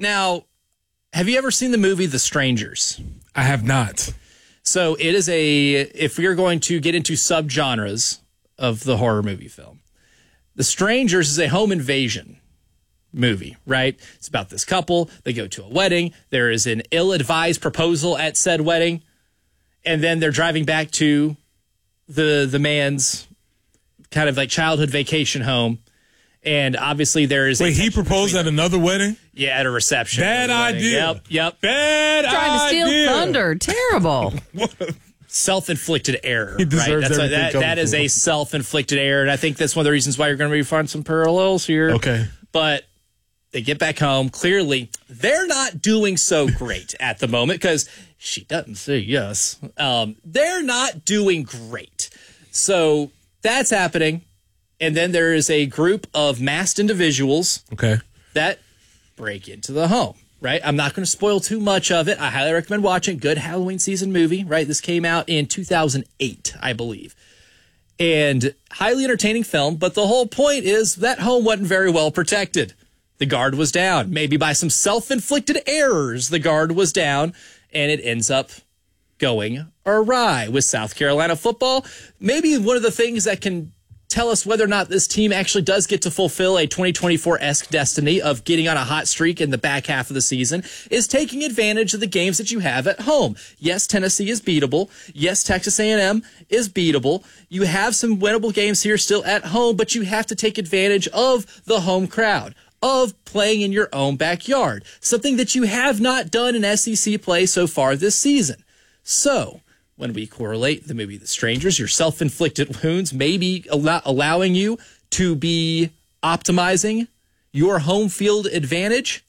Now, have you ever seen the movie The Strangers? I have not. So it is if we are going to get into subgenres of the horror movie film, The Strangers is a home invasion movie, right? It's about this couple. They go to a wedding. There is an ill-advised proposal at said wedding. And then they're driving back to the man's kind of like childhood vacation home. And obviously there is he proposed at another wedding? Yeah, at a reception. Bad idea. Yep. Bad idea. Trying to steal thunder. Terrible. Self-inflicted error. He deserves right? that is a self-inflicted error. And I think that's one of the reasons why you're going to find some parallels here. Okay. But they get back home. Clearly, they're not doing so great at the moment because she doesn't say yes. They're not doing great. So that's happening. And then there is a group of masked individuals that break into the home, right? I'm not going to spoil too much of it. I highly recommend watching. Good Halloween season movie, right? This came out in 2008, I believe. And highly entertaining film, but the whole point is that home wasn't very well protected. The guard was down. Maybe by some self-inflicted errors, the guard was down, and it ends up going awry with South Carolina football. Maybe one of the things that can tell us whether or not this team actually does get to fulfill a 2024-esque destiny of getting on a hot streak in the back half of the season is taking advantage of the games that you have at home. Yes, Tennessee is beatable. Yes, Texas A&M is beatable. You have some winnable games here still at home, but you have to take advantage of the home crowd, of playing in your own backyard, something that you have not done in SEC play so far this season. So, when we correlate the movie The Strangers, your self-inflicted wounds may be allowing you to be optimizing your home field advantage.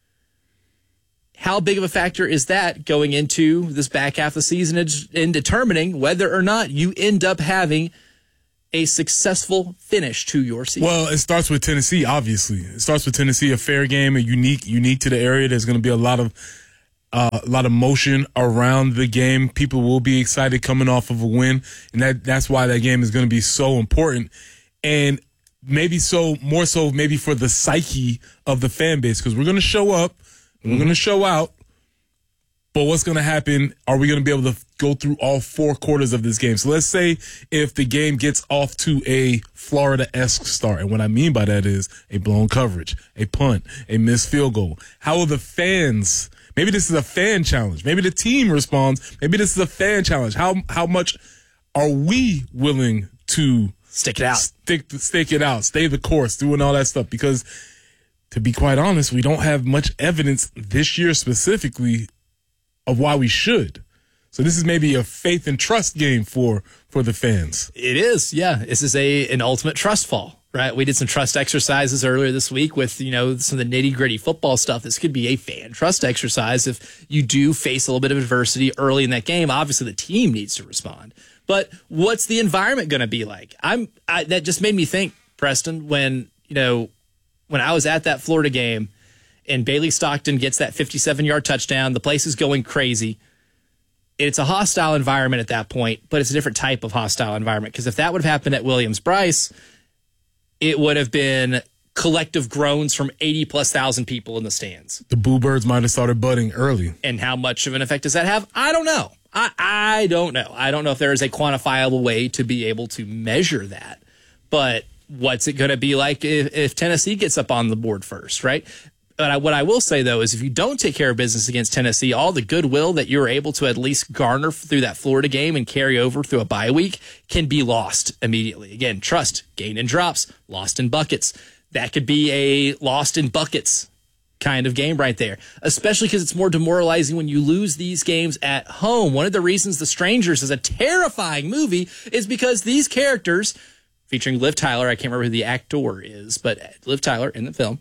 How big of a factor is that going into this back half of the season in determining whether or not you end up having a successful finish to your season? Well, it starts with Tennessee, obviously. It starts with Tennessee, a fair game, a unique to the area. There's going to be a lot of motion around the game. People will be excited coming off of a win, and that's why that game is going to be so important. And maybe more so for the psyche of the fan base, because we're going to show up, we're going to show out, but what's going to happen? Are we going to be able to go through all 4 quarters of this game? So let's say if the game gets off to a Florida-esque start, and what I mean by that is a blown coverage, a punt, a missed field goal. How will the fans? Maybe this is a fan challenge. Maybe the team responds. Maybe this is a fan challenge. How much are we willing to stick it out? Stick it out. Stay the course, doing all that stuff. Because to be quite honest, we don't have much evidence this year specifically of why we should. So this is maybe a faith and trust game for the fans. It is, yeah. This is an ultimate trust fall. Right, we did some trust exercises earlier this week with, some of the nitty-gritty football stuff. This could be a fan trust exercise if you do face a little bit of adversity early in that game. Obviously, the team needs to respond. But what's the environment going to be like? That just made me think, Preston, when I was at that Florida game and Bailey Stockton gets that 57-yard touchdown, the place is going crazy. It's a hostile environment at that point, but it's a different type of hostile environment, because if that would have happened at Williams-Brice, it would have been collective groans from 80+ thousand people in the stands. The Boo Birds might have started budding early. And how much of an effect does that have? I don't know. I don't know. I don't know if there is a quantifiable way to be able to measure that. But what's it going to be like if Tennessee gets up on the board first, right? But what I will say, though, is if you don't take care of business against Tennessee, all the goodwill that you're able to at least garner through that Florida game and carry over through a bye week can be lost immediately. Again, trust, gained in drops, lost in buckets. That could be a lost in buckets kind of game right there, especially because it's more demoralizing when you lose these games at home. One of the reasons The Strangers is a terrifying movie is because these characters, featuring Liv Tyler, I can't remember who the actor is, but Liv Tyler in the film,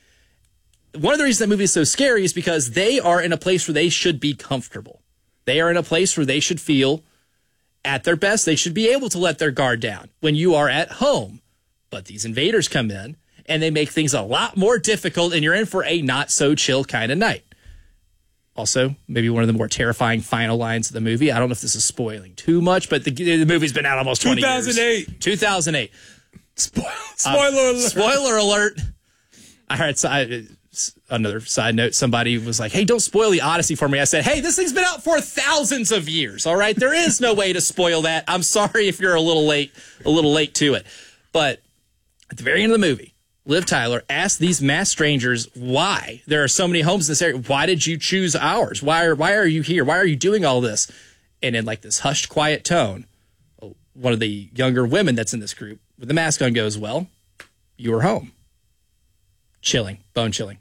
one of the reasons that movie is so scary is because they are in a place where they should be comfortable. They are in a place where they should feel at their best. They should be able to let their guard down when you are at home. But these invaders come in and they make things a lot more difficult, and you're in for a not so chill kind of night. Also, maybe one of the more terrifying final lines of the movie. I don't know if this is spoiling too much, but the movie's been out almost 20 years. 2008. Spoiler alert. Spoiler alert. All right, so another side note, somebody was like, hey, don't spoil the Odyssey for me. I said, hey, this thing's been out for thousands of years. All right. There is no way to spoil that. I'm sorry if you're a little late to it. But at the very end of the movie, Liv Tyler asked these masked strangers why there are so many homes in this area. Why did you choose ours? Why are you here? Why are you doing all this? And in like this hushed, quiet tone, one of the younger women that's in this group with the mask on goes, well, you were home. Chilling, bone chilling.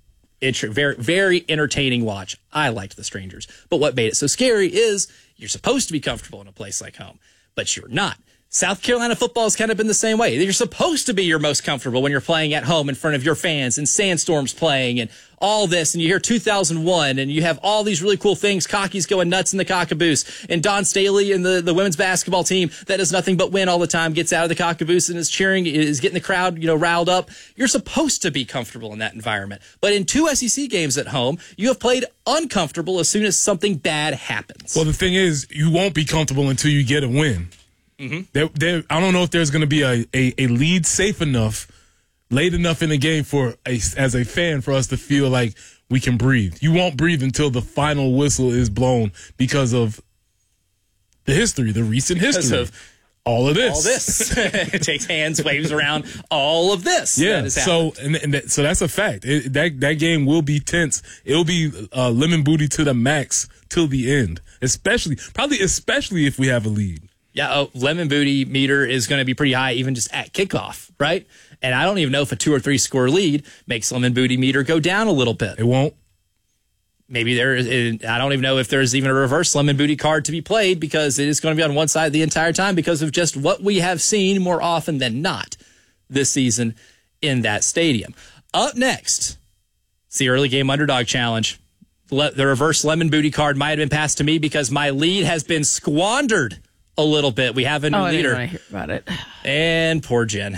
Very, very entertaining watch. I liked The Strangers. But what made it so scary is you're supposed to be comfortable in a place like home, but you're not. South Carolina football has kind of been the same way. You're supposed to be your most comfortable when you're playing at home in front of your fans and Sandstorms playing and all this. And you hear 2001 and you have all these really cool things. Cocky's going nuts in the Cockaboose. And Don Staley and the women's basketball team that does nothing but win all the time gets out of the Cockaboose and is cheering, is getting the crowd, riled up. You're supposed to be comfortable in that environment. But in 2 SEC games at home, you have played uncomfortable as soon as something bad happens. Well, the thing is, you won't be comfortable until you get a win. Mm-hmm. I don't know if there's going to be a lead safe enough, late enough in the game as a fan for us to feel like we can breathe. You won't breathe until the final whistle is blown because of the recent history of all of this. It takes hands, waves around, all of this. Yeah, so that's a fact. That game will be tense. It'll be lemon booty to the max till the end, especially if we have a lead. Yeah, lemon booty meter is going to be pretty high even just at kickoff, right? And I don't even know if a 2 or 3 score lead makes lemon booty meter go down a little bit. It won't. Maybe I don't even know if there's even a reverse lemon booty card to be played because it is going to be on one side the entire time because of just what we have seen more often than not this season in that stadium. Up next, it's the early game underdog challenge. The reverse lemon booty card might have been passed to me because my lead has been squandered a little bit. We have a new leader. I didn't want to hear about it. And poor Jen.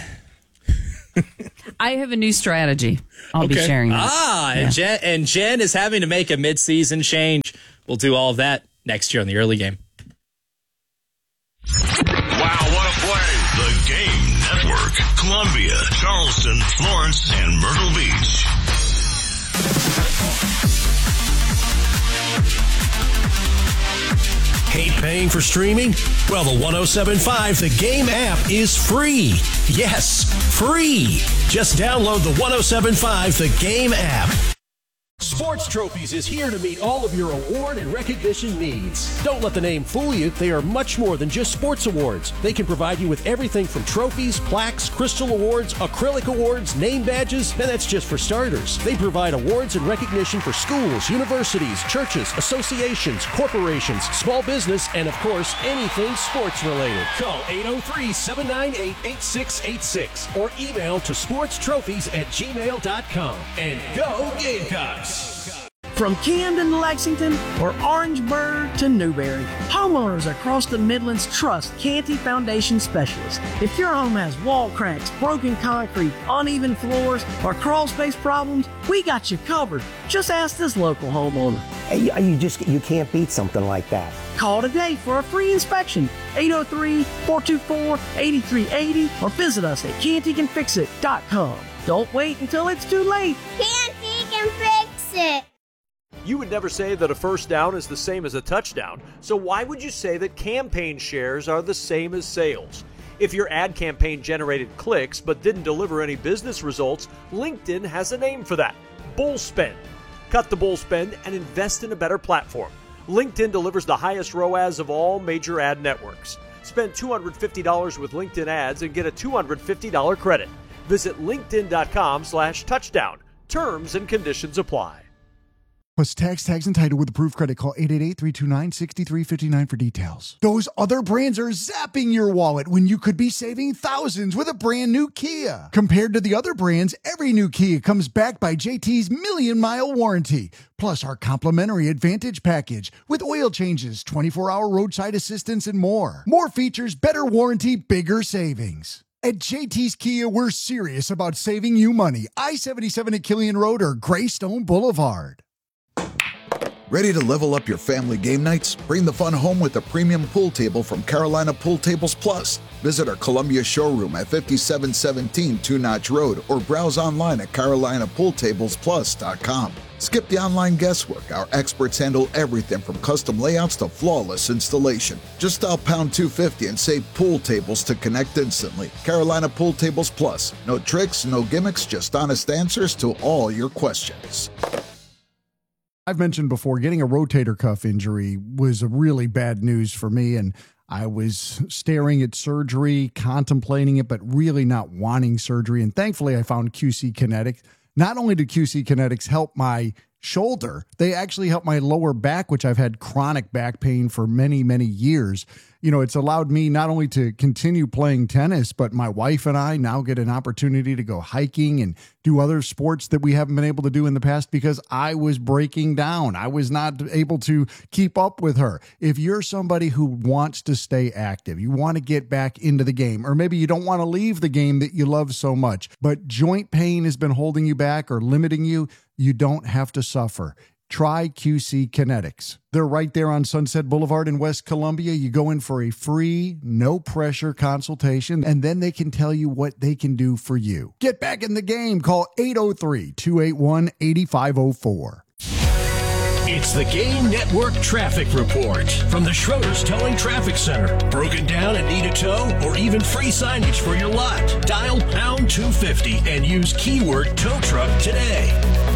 I have a new strategy. I'll be sharing that. And Jen is having to make a midseason change. We'll do all of that next year on the early game. Wow, what a play. The Game Network. Columbia, Charleston, Florence, and Myrtle Beach. Hate paying for streaming? Well, the 107.5 The Game app is free. Yes, free. Just download the 107.5 The Game app. Sports Trophies is here to meet all of your award and recognition needs. Don't let the name fool you. They are much more than just sports awards. They can provide you with everything from trophies, plaques, crystal awards, acrylic awards, name badges, and that's just for starters. They provide awards and recognition for schools, universities, churches, associations, corporations, small business, and of course, anything sports related. Call 803-798-8686 or email to sportstrophies@gmail.com. And go Gamecocks! From Camden to Lexington or Orangeburg to Newberry, homeowners across the Midlands trust Canty Foundation Specialists. If your home has wall cracks, broken concrete, uneven floors, or crawl space problems, we got you covered. Just ask this local homeowner. You can't beat something like that. Call today for a free inspection, 803-424-8380, or visit us at cantycanfixit.com. Don't wait until it's too late. Canty can fix it. You would never say that a first down is the same as a touchdown, so why would you say that campaign shares are the same as sales? If your ad campaign generated clicks but didn't deliver any business results, LinkedIn has a name for that: bull spend. Cut the bull spend and invest in a better platform. LinkedIn delivers the highest ROAS of all major ad networks. Spend $250 with LinkedIn ads and get a $250 credit. Visit linkedin.com/touchdown. Terms and conditions apply. Plus tags and title with approved credit. Call 888-329-6359 for details. Those other brands are zapping your wallet when you could be saving thousands with a brand new Kia. Compared to the other brands, every new Kia comes backed by JT's million-mile warranty. Plus our complimentary Advantage package with oil changes, 24-hour roadside assistance, and more. More features, better warranty, bigger savings. At JT's Kia, we're serious about saving you money. I-77 at Killian Road or Greystone Boulevard. Ready to level up your family game nights? Bring the fun home with a premium pool table from Carolina Pool Tables Plus. Visit our Columbia showroom at 5717 Two Notch Road or browse online at carolinapooltablesplus.com. Skip the online guesswork. Our experts handle everything from custom layouts to flawless installation. Just dial pound 250 and say pool tables to connect instantly. Carolina Pool Tables Plus. No tricks, no gimmicks, just honest answers to all your questions. I've mentioned before, getting a rotator cuff injury was really bad news for me, and I was staring at surgery, contemplating it, but really not wanting surgery. And thankfully, I found QC Kinetics. Not only do QC Kinetics help my shoulder, they actually help my lower back, which I've had chronic back pain for many, many years. You know, it's allowed me not only to continue playing tennis, but my wife and I now get an opportunity to go hiking and do other sports that we haven't been able to do in the past because I was breaking down. I was not able to keep up with her. If you're somebody who wants to stay active, you want to get back into the game, or maybe you don't want to leave the game that you love so much, but joint pain has been holding you back or limiting you, you don't have to suffer. Try QC Kinetics. They're right there on Sunset Boulevard in West Columbia. You go in for a free, no-pressure consultation, and then they can tell you what they can do for you. Get back in the game. Call 803-281-8504. It's the Game Network Traffic Report from the Schroeder's Towing Traffic Center. Broken down and need a tow or even free signage for your lot? Dial pound 250 and use keyword tow truck today.